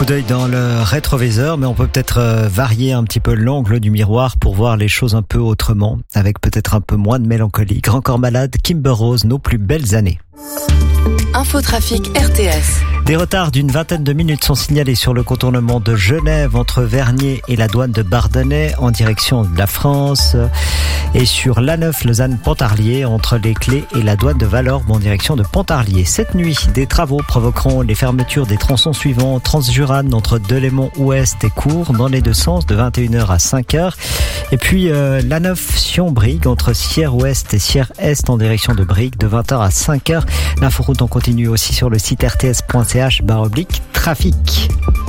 Coup d'œil dans le rétroviseur, mais on peut peut-être varier un petit peu l'angle du miroir pour voir les choses un peu autrement, avec peut-être un peu moins de mélancolie. Grand Corps Malade, Kimber Rose, nos plus belles années. Infotrafic RTS. Des retards d'une vingtaine de minutes sont signalés sur le contournement de Genève entre Vernier et la douane de Bardonnay en direction de la France et sur l'A9 Lausanne-Pontarlier entre les Clés et la douane de Valorbe en direction de Pontarlier. Cette nuit, des travaux provoqueront les fermetures des tronçons suivants Transjurane entre Delémont-Ouest et Cours dans les deux sens de 21h à 5h et puis l'A9 Sion-Brigue entre Sierre-Ouest et Sierre-Est en direction de Brigue de 20h à 5h. L'inforoute en continue aussi sur le site rts.ch/trafic.